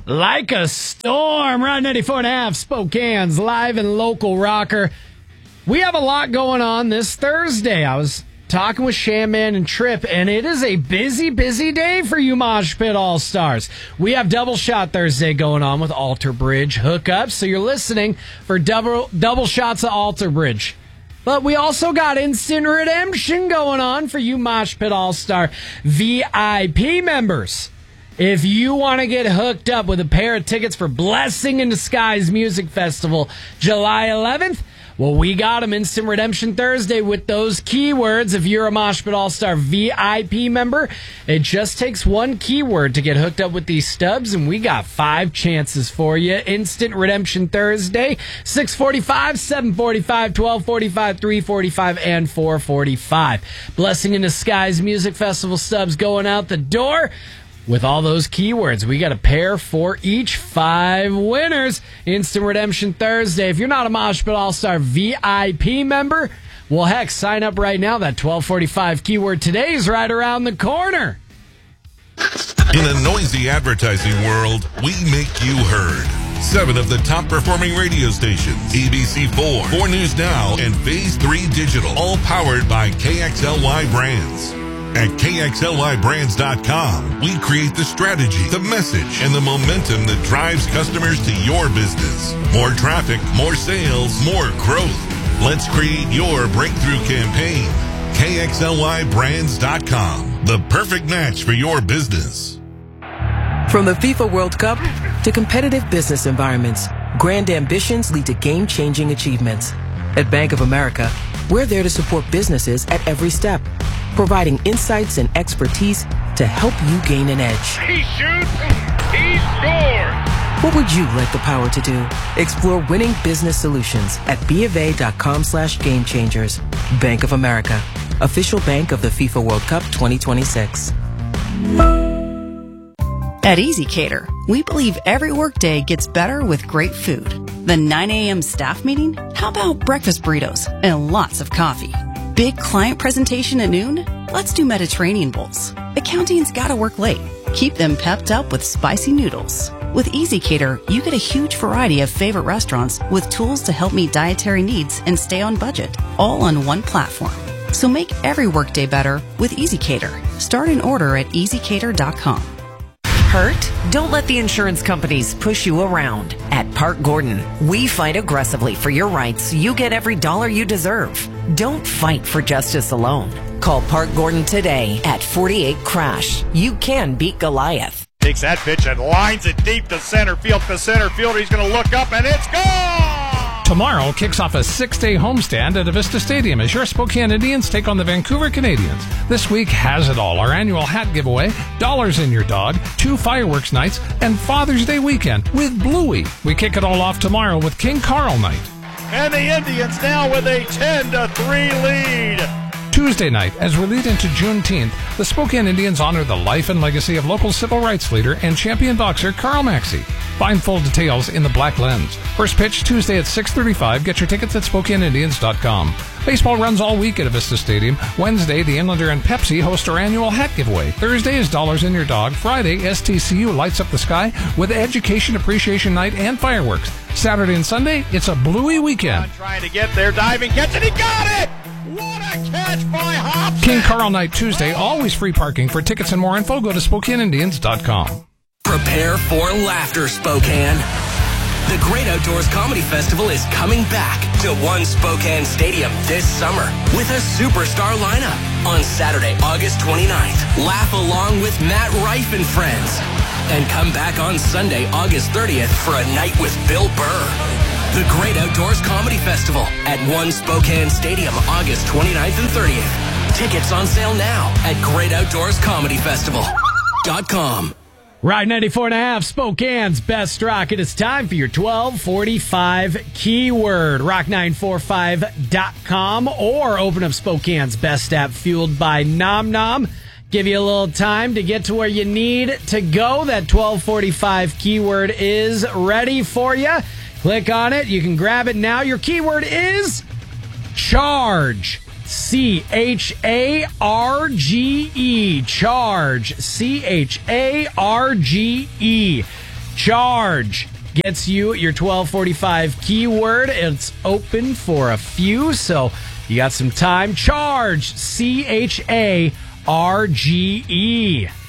Like a Storm, Rod 94.5, Spokane's live and local rocker. We have a lot going on this Thursday. I was talking with Shaman and Trip, and it is a busy, busy day for you Mosh Pit All-Stars. We have Double Shot Thursday going on with Alter Bridge hookups, so you're listening for double shots of Alter Bridge. But we also got Instant Redemption going on for you Mosh Pit All-Star VIP members. If you want to get hooked up with a pair of tickets for Blessing in Disguise Music Festival July 11th, well, we got them Instant Redemption Thursday with those keywords. If you're a Mosh Pit All-Star VIP member, it just takes one keyword to get hooked up with these stubs, and we got 5 chances for you. Instant Redemption Thursday, 6:45, 7:45, 12:45, 3:45, and 4:45. Blessing in Disguise Music Festival stubs going out the door. With all those keywords, we got a pair for each 5 winners. Instant Redemption Thursday. If you're not a Mosh Pit All-Star VIP member, well, heck, sign up right now. That 12:45 keyword today is right around the corner. In a noisy advertising world, we make you heard. 7 of the top performing radio stations, ABC4, 4 News Now, and Phase 3 Digital, all powered by KXLY Brands. At KXLYBrands.com, we create the strategy, the message, and the momentum that drives customers to your business. More traffic, more sales, more growth. Let's create your breakthrough campaign. KXLYBrands.com, the perfect match for your business. From the FIFA World Cup to competitive business environments, grand ambitions lead to game-changing achievements. At Bank of America, we're there to support businesses at every step, providing insights and expertise to help you gain an edge. He shoots, he scores! What would you like the power to do? Explore winning business solutions at BofA.com/gamechangers. Bank of America, official bank of the FIFA World Cup 2026. At EasyCater, we believe every workday gets better with great food. The 9 a.m. staff meeting? How about breakfast burritos and lots of coffee? Big client presentation at noon? Let's do Mediterranean bowls. Accounting's gotta work late. Keep them pepped up with spicy noodles. With EasyCater, you get a huge variety of favorite restaurants with tools to help meet dietary needs and stay on budget, all on one platform. So make every workday better with EasyCater. Start an order at easycater.com. Hurt? Don't let the insurance companies push you around. At Park Gordon, we fight aggressively for your rights so you get every dollar you deserve. Don't fight for justice alone. Call Park Gordon today at 48-CRASH. You can beat Goliath. Takes that pitch and lines it deep to center field. The center fielder, he's going to look up, and it's gone! Tomorrow kicks off a 6-day homestand at Avista Stadium as your Spokane Indians take on the Vancouver Canadians. This week has it all. Our annual hat giveaway, dollars in your dog, 2 fireworks nights, and Father's Day weekend with Bluey. We kick it all off tomorrow with King Carl night. And the Indians now with a 10-3 lead. Tuesday night, as we lead into Juneteenth, the Spokane Indians honor the life and legacy of local civil rights leader and champion boxer Carl Maxey. Find full details in the Black Lens. First pitch Tuesday at 6:35. Get your tickets at SpokaneIndians.com. Baseball runs all week at Avista Stadium. Wednesday, the Inlander and Pepsi host our annual hat giveaway. Thursday is Dollars in Your Dog. Friday, STCU lights up the sky with Education Appreciation Night and fireworks. Saturday and Sunday, it's a Bluey weekend. Trying to get there, diving, catch it, he got it! What a catch by Hobson! King Carl Night Tuesday, always free parking. For tickets and more info, go to SpokaneIndians.com. Prepare for laughter, Spokane. The Great Outdoors Comedy Festival is coming back to One Spokane Stadium this summer with a superstar lineup. On Saturday, August 29th, laugh along with Matt Rife and friends. And come back on Sunday, August 30th for a night with Bill Burr. The Great Outdoors Comedy Festival at One Spokane Stadium, August 29th and 30th. Tickets on sale now at GreatOutdoorsComedyFestival.com. Ride 94.5, Spokane's best rock. It is time for your 1245 keyword. Rock945.com or open up Spokane's best app fueled by Nom Nom. Give you a little time to get to where you need to go. That 1245 keyword is ready for you. Click on it. You can grab it now. Your keyword is charge. C-H-A-R-G-E. Charge. C-H-A-R-G-E. Charge gets you your 1245 keyword. It's open for a few, so you got some time. Charge, CHARGE.